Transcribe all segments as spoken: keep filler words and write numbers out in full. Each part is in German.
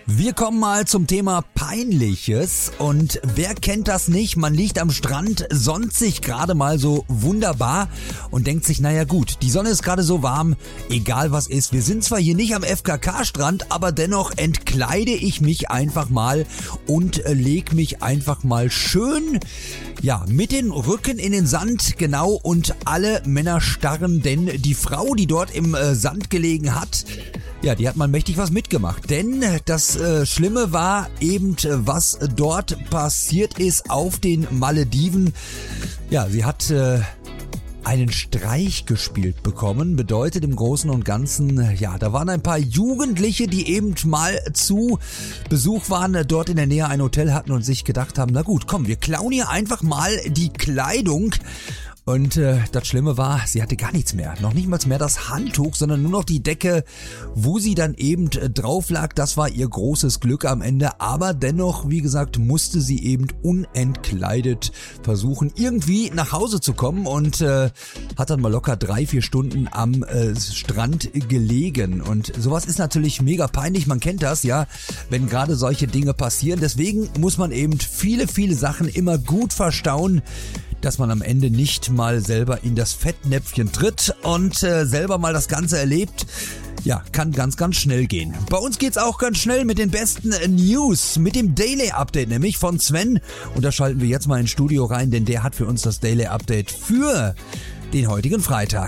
Wir kommen mal zum Thema Peinliches und wer kennt das nicht? Man liegt am Strand, sonnt sich gerade mal so wunderbar und denkt sich, naja gut, die Sonne ist gerade so warm, egal was ist. Wir sind zwar hier nicht am F K K-Strand, aber dennoch entkleide ich mich einfach mal und leg mich einfach mal schön, ja, mit den Rücken in den Sand, genau, und alle Männer starren, denn die Frau, die dort im äh, Sand gelegen hat, ja, die hat mal mächtig was mitgemacht, denn das äh, Schlimme war eben, äh, was dort passiert ist auf den Malediven. Ja, sie hat äh, einen Streich gespielt bekommen, bedeutet im Großen und Ganzen, ja, da waren ein paar Jugendliche, die eben mal zu Besuch waren, äh, dort in der Nähe ein Hotel hatten und sich gedacht haben, na gut, komm, wir klauen hier einfach mal die Kleidung. Und äh, das Schlimme war, sie hatte gar nichts mehr. Noch nicht mal mehr das Handtuch, sondern nur noch die Decke, wo sie dann eben äh, drauf lag. Das war ihr großes Glück am Ende. Aber dennoch, wie gesagt, musste sie eben unentkleidet versuchen, irgendwie nach Hause zu kommen. Und äh, hat dann mal locker drei, vier Stunden am äh, Strand gelegen. Und sowas ist natürlich mega peinlich. Man kennt das, ja, wenn gerade solche Dinge passieren. Deswegen muss man eben viele, viele Sachen immer gut verstauen, dass man am Ende nicht mal selber in das Fettnäpfchen tritt und äh, selber mal das Ganze erlebt. Ja, kann ganz, ganz schnell gehen. Bei uns geht's auch ganz schnell mit den besten äh, News, mit dem Daily Update, nämlich von Sven. Und da schalten wir jetzt mal ins Studio rein, denn der hat für uns das Daily Update für den heutigen Freitag.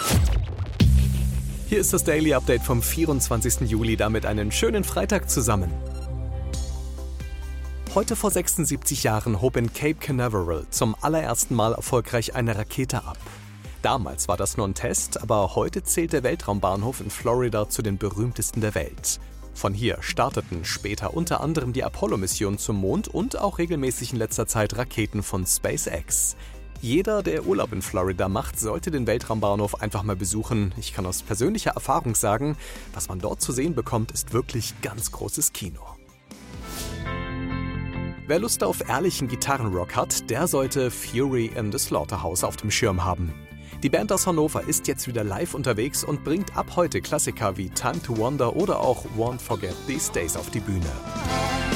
Hier ist das Daily Update vom vierundzwanzigsten Juli, damit einen schönen Freitag zusammen. Heute vor sechsundsiebzig Jahren hob in Cape Canaveral zum allerersten Mal erfolgreich eine Rakete ab. Damals war das nur ein Test, aber heute zählt der Weltraumbahnhof in Florida zu den berühmtesten der Welt. Von hier starteten später unter anderem die Apollo-Mission zum Mond und auch regelmäßig in letzter Zeit Raketen von SpaceX. Jeder, der Urlaub in Florida macht, sollte den Weltraumbahnhof einfach mal besuchen. Ich kann aus persönlicher Erfahrung sagen, was man dort zu sehen bekommt, ist wirklich ganz großes Kino. Wer Lust auf ehrlichen Gitarrenrock hat, der sollte Fury in the Slaughterhouse auf dem Schirm haben. Die Band aus Hannover ist jetzt wieder live unterwegs und bringt ab heute Klassiker wie Time to Wonder oder auch Won't Forget These Days auf die Bühne.